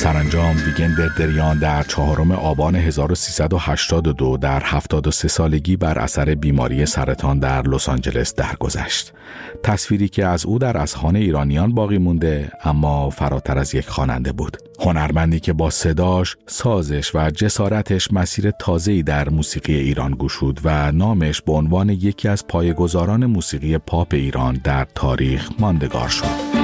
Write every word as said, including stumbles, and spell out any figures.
سرانجام ویگن دردریان در چهارم آبان هزار و سیصد و هشتاد و دو در هفتاد و سه سالگی بر اثر بیماری سرطان در لس آنجلس درگذشت. تصویری که از او در اذهان ایرانیان باقی مونده، اما فراتر از یک خواننده بود. هنرمندی که با صداش، سازش و جسارتش مسیر تازه‌ای در موسیقی ایران گشود و نامش به عنوان یکی از پایه‌گذاران موسیقی پاپ ایران در تاریخ ماندگار شد.